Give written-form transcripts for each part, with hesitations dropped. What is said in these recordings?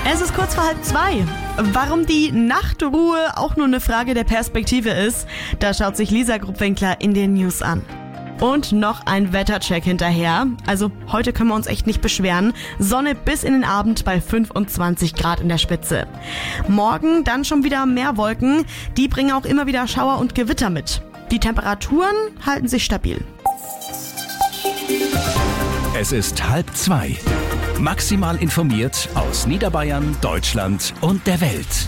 Es ist kurz vor 1:30. Warum die Nachtruhe auch nur eine Frage der Perspektive ist, da schaut sich Lisa Gruppwinkler in den News an. Und noch ein Wettercheck hinterher. Also heute können wir uns echt nicht beschweren. Sonne bis in den Abend bei 25 Grad in der Spitze. Morgen dann schon wieder mehr Wolken. Die bringen auch immer wieder Schauer und Gewitter mit. Die Temperaturen halten sich stabil. Es ist 1:30. Maximal informiert aus Niederbayern, Deutschland und der Welt.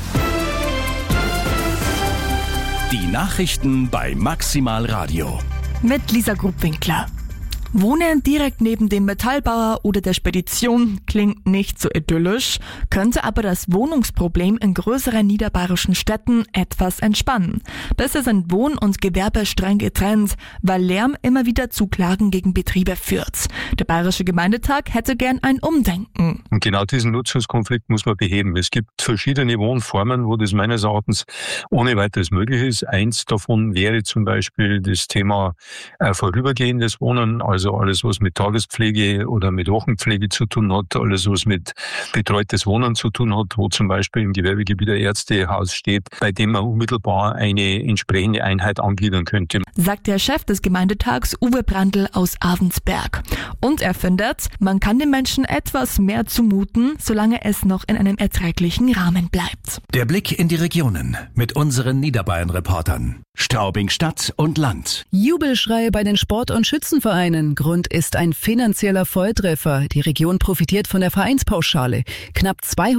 Die Nachrichten bei Maximal Radio. Mit Lisa Gruppwinkler. Wohnen direkt neben dem Metallbauer oder der Spedition klingt nicht so idyllisch, könnte aber das Wohnungsproblem in größeren niederbayerischen Städten etwas entspannen. Bisher sind Wohn- und Gewerbe streng getrennt, weil Lärm immer wieder zu Klagen gegen Betriebe führt. Der Bayerische Gemeindetag hätte gern ein Umdenken. Und genau diesen Nutzungskonflikt muss man beheben. Es gibt verschiedene Wohnformen, wo das meines Erachtens ohne weiteres möglich ist. Eins davon wäre zum Beispiel das Thema vorübergehendes Wohnen, also alles, was mit Tagespflege oder mit Wochenpflege zu tun hat, alles, was mit betreutes Wohnen zu tun hat, wo zum Beispiel im Gewerbegebiet ein Ärztehaus steht, bei dem man unmittelbar eine entsprechende Einheit angliedern könnte. Sagt der Chef des Gemeindetags Uwe Brandl aus Avensberg. Und er findet, man kann den Menschen etwas mehr zumuten, solange es noch in einem erträglichen Rahmen bleibt. Der Blick in die Regionen mit unseren Niederbayern-Reportern. Straubing Stadt und Land. Jubelschrei bei den Sport- und Schützenvereinen. Grund ist ein finanzieller Volltreffer. Die Region profitiert von der Vereinspauschale. Knapp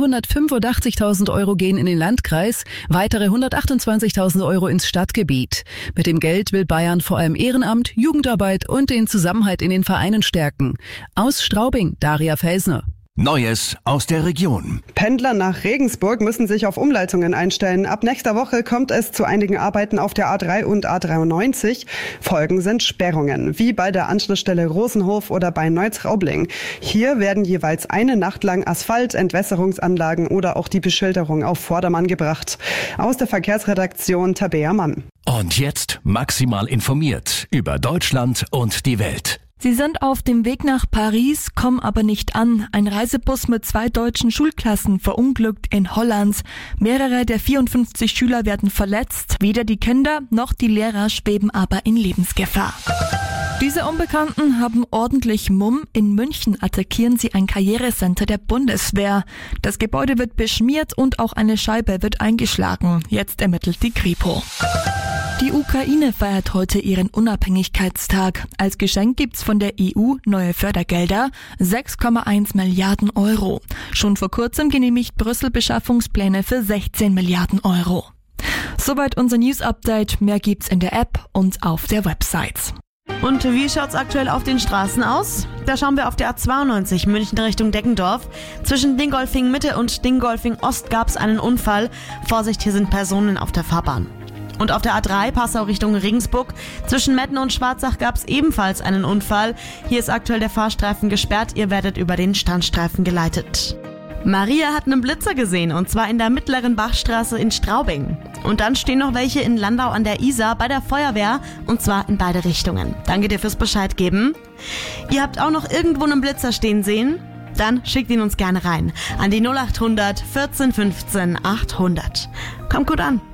285.000 Euro gehen in den Landkreis, weitere 128.000 Euro ins Stadtgebiet. Mit dem Geld will Bayern vor allem Ehrenamt, Jugendarbeit und den Zusammenhalt in den Vereinen stärken. Aus Straubing, Daria Felsner. Neues aus der Region. Pendler nach Regensburg müssen sich auf Umleitungen einstellen. Ab nächster Woche kommt es zu einigen Arbeiten auf der A3 und A93. Folgen sind Sperrungen, wie bei der Anschlussstelle Rosenhof oder bei Neuz-Raubling. Hier werden jeweils eine Nacht lang Asphalt, Entwässerungsanlagen oder auch die Beschilderung auf Vordermann gebracht. Aus der Verkehrsredaktion Tabea Mann. Und jetzt maximal informiert über Deutschland und die Welt. Sie sind auf dem Weg nach Paris, kommen aber nicht an. Ein Reisebus mit 2 deutschen Schulklassen verunglückt in Holland. Mehrere der 54 Schüler werden verletzt. Weder die Kinder noch die Lehrer schweben aber in Lebensgefahr. Diese Unbekannten haben ordentlich Mumm. In München attackieren sie ein Karrierecenter der Bundeswehr. Das Gebäude wird beschmiert und auch eine Scheibe wird eingeschlagen. Jetzt ermittelt die Kripo. Die Ukraine feiert heute ihren Unabhängigkeitstag. Als Geschenk gibt's von der EU neue Fördergelder, 6,1 Milliarden Euro. Schon vor kurzem genehmigt Brüssel Beschaffungspläne für 16 Milliarden Euro. Soweit unser News-Update. Mehr gibt's in der App und auf der Website. Und wie schaut's aktuell auf den Straßen aus? Da schauen wir auf der A92 München Richtung Deggendorf. Zwischen Dingolfing Mitte und Dingolfing Ost gab's einen Unfall. Vorsicht, hier sind Personen auf der Fahrbahn. Und auf der A3 Passau Richtung Regensburg. Zwischen Metten und Schwarzach gab es ebenfalls einen Unfall. Hier ist aktuell der Fahrstreifen gesperrt. Ihr werdet über den Standstreifen geleitet. Maria hat einen Blitzer gesehen, und zwar in der mittleren Bachstraße in Straubing. Und dann stehen noch welche in Landau an der Isar bei der Feuerwehr, und zwar in beide Richtungen. Danke dir fürs Bescheid geben. Ihr habt auch noch irgendwo einen Blitzer stehen sehen? Dann schickt ihn uns gerne rein an die 0800 14 15 800. Kommt gut an.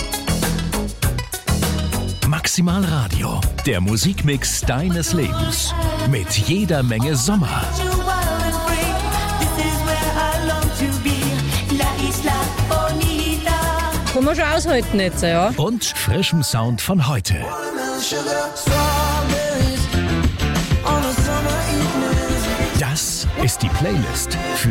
Maximal Radio, der Musikmix deines Lebens. Mit jeder Menge Sommer. Kann man schon aushalten jetzt, ja. Und frischem Sound von heute. Das ist die Playlist für